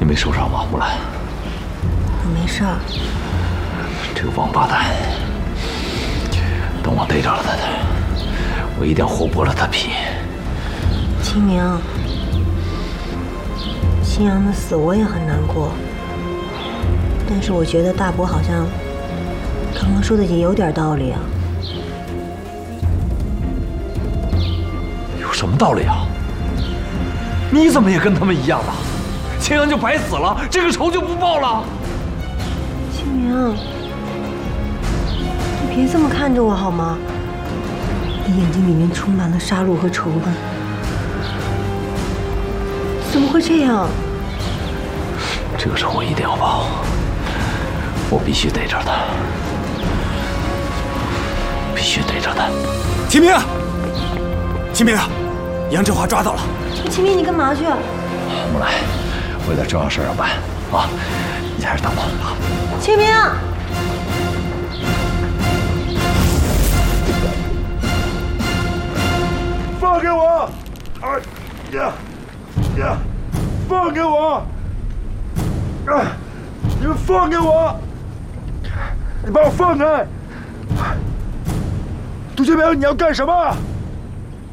你没受伤吧，木兰？ 我没事儿。 这个王八蛋，等我逮着了他，我一定活剥了他皮。 清明，新阳的死我也很难过，但是我觉得大伯好像刚刚说的也有点道理啊。 有什么道理啊？你怎么也跟他们一样呢？青阳就白死了，这个仇就不报了。 清明，你别这么看着我好吗？你眼睛里面充满了杀戮和仇恨，怎么会这样？ 这个仇我一定要报，我必须逮着他，必须逮着他。 秦明，秦明，杨振华抓到了。 清明，你干嘛去？ 木兰，我有点重要事要办啊，你还是等我啊。 清明， 放给我！放给我！你们放给我！你把我放开！杜建苗，你要干什么？